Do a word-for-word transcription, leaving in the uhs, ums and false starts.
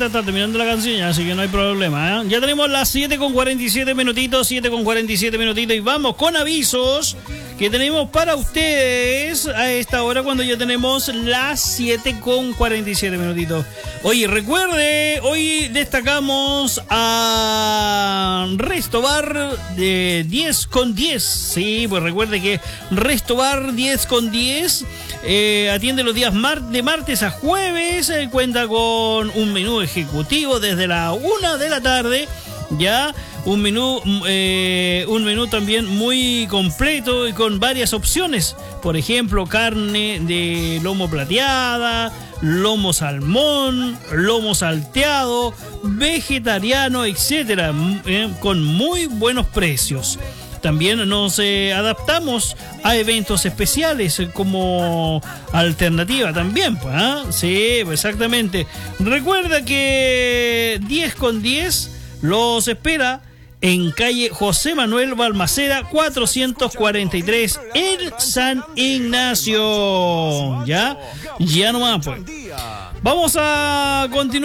ahorita está terminando la canción, así que no hay problema, ¿eh? Ya tenemos las siete con cuarenta y siete minutitos, siete con cuarenta y siete minutitos, y vamos con avisos que tenemos para ustedes a esta hora cuando ya tenemos las siete con cuarenta y siete minutitos. Oye, recuerde, hoy destacamos a Resto Bar de diez con diez. Sí, pues recuerde que Resto Bar diez con diez eh, atiende los días mar de martes a jueves, eh, cuenta con un menú ejecutivo desde la una de la tarde, ya un menú eh, un menú también muy completo y con varias opciones, por ejemplo carne de lomo plateada, lomo salmón, lomo salteado, vegetariano, etcétera, eh, con muy buenos precios. También nos eh, adaptamos a eventos especiales eh, como alternativa también, pues, ¿eh? Sí, pues, exactamente. Recuerda que diez con diez los espera en calle José Manuel Balmaceda cuatrocientos cuarenta y tres en San Ignacio. Ya, ya nomás, pues. Vamos a continuar.